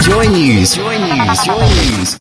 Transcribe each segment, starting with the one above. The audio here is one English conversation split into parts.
Joy News. Joy News. Joy News.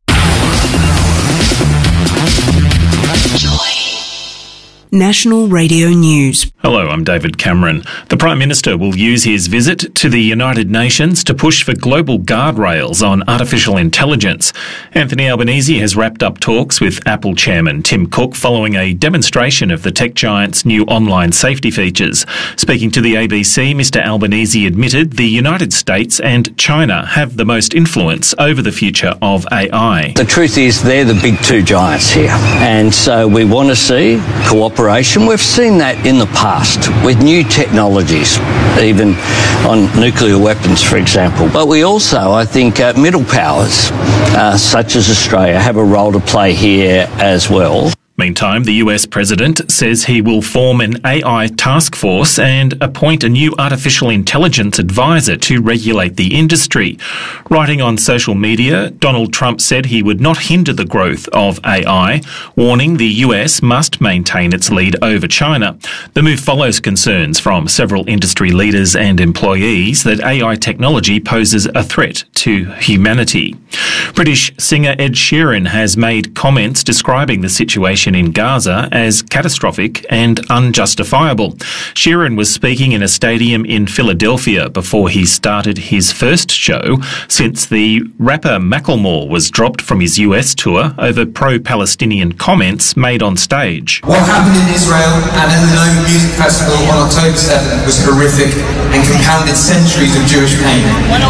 National Radio News. Hello, I'm David Cameron. The Prime Minister will use his visit to the United Nations to push for global guardrails on artificial intelligence. Anthony Albanese has wrapped up talks with Apple chairman Tim Cook following a demonstration of the tech giant's new online safety features. Speaking to the ABC, Mr Albanese admitted the United States and China have the most influence over the future of AI. The truth is they're the big two giants here, and so we want to see cooperation. We've seen that in the past with new technologies, even on nuclear weapons, for example. But we also, I think, middle powers, such as Australia, have a role to play here as well. Meantime, the US President says he will form an AI task force and appoint a new artificial intelligence advisor to regulate the industry. Writing on social media, Donald Trump said he would not hinder the growth of AI, warning the US must maintain its lead over China. The move follows concerns from several industry leaders and employees that AI technology poses a threat to humanity. British singer Ed Sheeran has made comments describing the situation in Gaza as catastrophic and unjustifiable. Sheeran was speaking in a stadium in Philadelphia before he started his first show since the rapper Macklemore was dropped from his US tour over pro-Palestinian comments made on stage. What happened in Israel and in the Nova Music Festival on October 7th was horrific and compounded centuries of Jewish pain.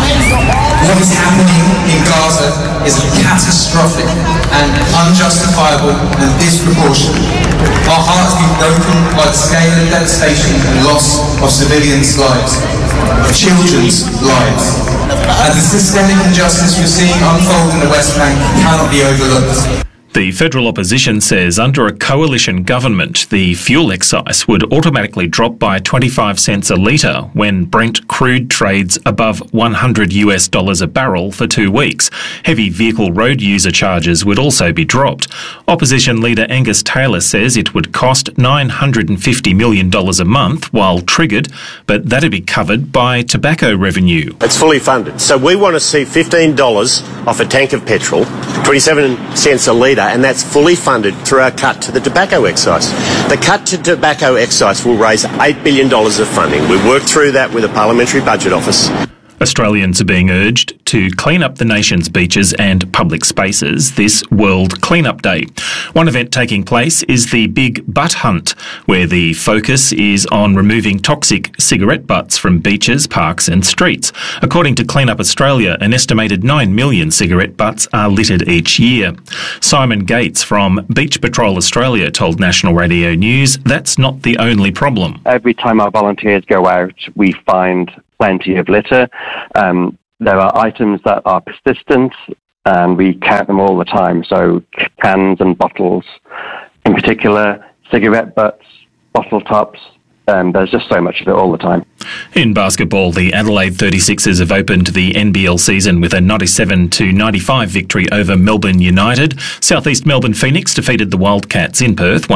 What is happening in Gaza is catastrophic and unjustifiable and disproportionate. Our hearts have been broken by the scale of devastation and loss of civilians' lives, of children's lives. And the systemic injustice we're seeing unfold in the West Bank cannot be overlooked. The federal opposition says under a coalition government, the fuel excise would automatically drop by 25 cents a litre when Brent crude trades above $100 a barrel for 2 weeks. Heavy vehicle road user charges would also be dropped. Opposition leader Angus Taylor says it would cost $950 million a month while triggered, but that'd be covered by tobacco revenue. It's fully funded. So we want to see $15 off a tank of petrol, 27 cents a litre, and that's fully funded through our cut to the tobacco excise. The cut to tobacco excise will raise $8 billion of funding. We've worked through that with the Parliamentary Budget Office. Australians are being urged to clean up the nation's beaches and public spaces this World Cleanup Day. One event taking place is the Big Butt Hunt, where the focus is on removing toxic cigarette butts from beaches, parks and streets. According to Clean Up Australia, an estimated 9 million cigarette butts are littered each year. Simon Gates from Beach Patrol Australia told National Radio News that's not the only problem. Every time our volunteers go out, we find plenty of litter. There are items that are persistent, and we count them all the time. So cans and bottles, in particular, cigarette butts, bottle tops. There's just so much of it all the time. In basketball, the Adelaide 36ers have opened the NBL season with a 97-95 victory over Melbourne United. Southeast Melbourne Phoenix defeated the Wildcats in Perth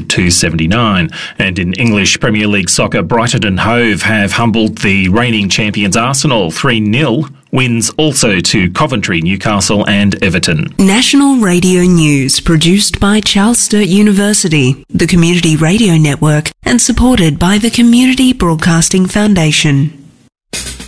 100-79. And in English Premier League soccer, Brighton and Hove have humbled the reigning champions Arsenal 3-0. Wins also to Coventry, Newcastle and Everton. National Radio News, produced by Charles Sturt University, the Community Radio Network, and supported by the Community Broadcasting Foundation.